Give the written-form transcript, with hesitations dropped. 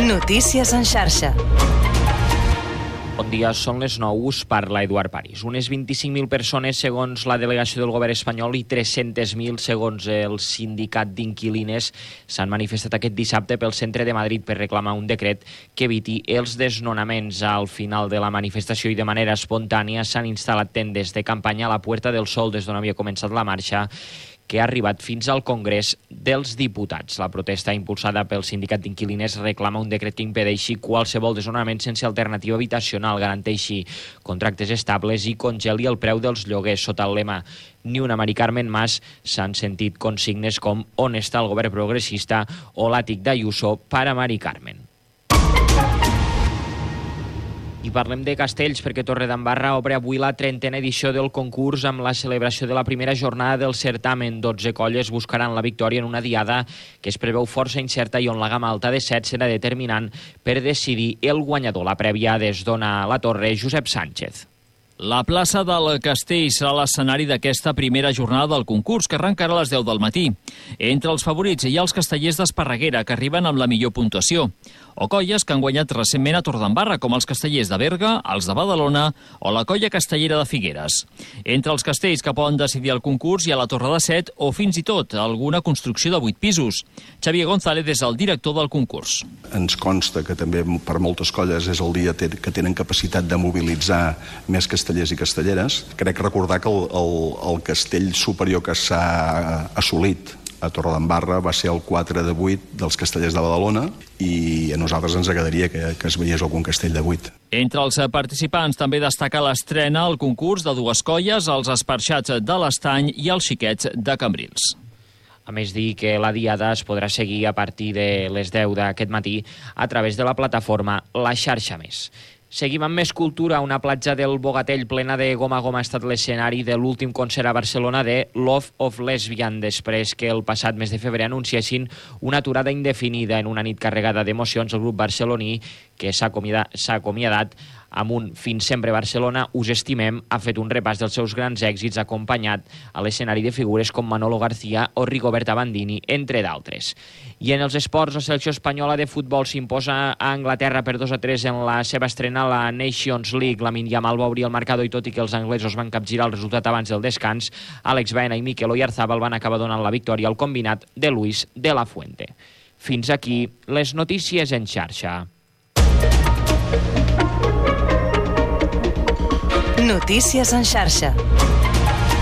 Notícies en xarxa. Bon dia, són les 9, us parla Eduard París. Unes 25.000 persones, segons la delegació del govern espanyol, i 300.000, segons el sindicat d'inquilines, s'han manifestat aquest dissabte pel centre de Madrid per reclamar un decret que eviti els desnonaments. Al final de la manifestació i de manera espontània s'han instal·lat tendes de campanya a la Puerta del Sol, des d'on havia començat la marxa, que ha arribat fins al Congrés dels Diputats. La protesta impulsada pel sindicat d'inquilines reclama un decret que impedeixi qualsevol desnonament sense alternativa habitacional, garanteixi contractes estables i congeli el preu dels lloguers. Sota el lema "Ni una Mari Carmen más" s'han sentit consignes com "On està el govern progressista" o "L'àtic d'Ayuso para Mari Carmen". I parlem de castells perquè Torredembarra obre avui la 30a edició del concurs amb la celebració de la primera jornada del certamen. 12 colles buscaran la victòria en una diada que es preveu força incerta i on la gamma alta de 7 serà determinant per decidir el guanyador. La prèvia des d'Ona la Torre, Josep Sánchez. La plaça del Castell serà l'escenari d'aquesta primera jornada del concurs, que arrencarà a les 10 del matí. Entre els favorits hi ha els castellers d'Esparreguera, que arriben amb la millor puntuació, o colles que han guanyat recentment a Torredembarra, com els castellers de Berga, els de Badalona o la colla castellera de Figueres. Entre els castells que poden decidir el concurs hi ha la Torre de 7 o fins i tot alguna construcció de 8 pisos. Xavier González és el director del concurs. Ens consta que també per moltes colles és el dia que tenen capacitat de mobilitzar més castellers i castelleres. Crec recordar que el castell superior que s'ha assolit a Torredembarra va ser el 4 de 8 dels castellers de Badalona i a nosaltres ens agradaria que es veiés algun castell de 8. Entre els participants també destaca l'estrena al concurs de dues colles, els Esparxats de l'Estany i els Xiquets de Cambrils. A més, dir que la diada es podrà seguir a partir de les 10 d'aquest matí a través de la plataforma La Xarxa Més. Seguim amb més cultura. Una platja del Bogatell plena de goma a goma ha estat l'escenari de l'últim concert a Barcelona de Love of Lesbian, després que el passat mes de febrer anunciessin una aturada indefinida. En una nit carregada d'emocions, el grup barceloní, que s'ha acomiadat amb un "Fins sempre Barcelona, us estimem", ha fet un repàs dels seus grans èxits acompanyat a l'escenari de figures com Manolo García o Rigoberta Bandini, entre d'altres. I en els esports, la selecció espanyola de futbol s'imposa a Anglaterra per 2-3 en la seva estrena a la Nations League. Lamine Yamal va obrir el marcador i tot i que els anglesos van capgirar el resultat abans del descans, Àlex Baena i Mikel Oyarzabal van acabar donant la victòria al combinat de Luis de la Fuente. Fins aquí les notícies en xarxa. Notícies en xarxa.